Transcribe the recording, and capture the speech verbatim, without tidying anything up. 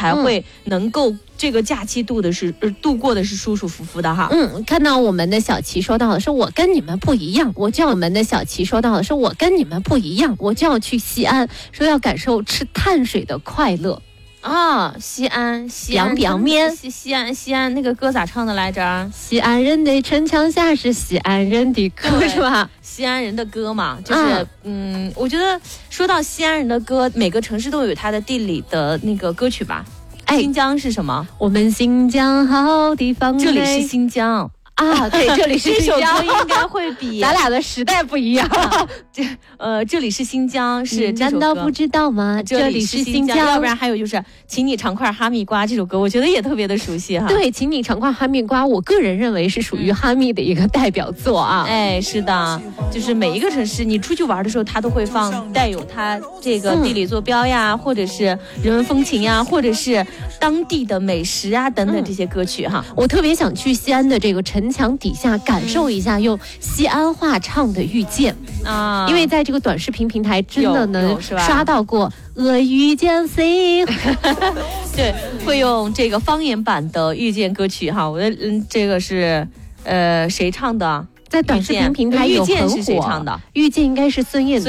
才会能够这个假期度的是、呃、度过的是舒舒服服的哈。 嗯，看到我们的小齐说到的是我跟你们不一样，我就要我们的小齐说到的是我跟你们不一样，我就要去西安，说要感受吃碳水的快乐。 啊，西安，西安， 凉面， 西西安，西安那个歌咋唱的来着？ 西安人的城墙下是西安人的歌，是吧？ 西安人的歌嘛，就是、啊、嗯，我觉得说到西安人的歌，每个城市都有它的地理的那个歌曲吧。哎，新疆是什么？ 我们新疆好地方， 这里是新疆。 啊，对，这里是新疆， 这首歌应该会比咱俩的时代不一样。啊、 这呃，这里是新疆是这首歌，难道不知道吗？ 这里是新疆，要不然还有就是请你尝块哈密瓜这首歌，我觉得也特别的熟悉哈。 对，请你尝块哈密瓜，我个人认为是属于哈密的一个代表作啊。 哎，是的，就是每一个城市你出去玩的时候，它都会放带有它这个地理坐标呀，嗯、或者是人文风情呀，或者是当地的美食啊等等这些歌曲哈。 嗯、我特别想去西安的这个城墙底下感受一下用西安话唱的《遇见》啊，因为在这个短视频平台真的能刷到过我遇见谁， 对，会用这个方言版的《遇见》歌曲哈。我的嗯，这个是呃谁唱的？ 在短视频平台有很火， 遇见是谁唱的？ 遇见应该是孙燕姿。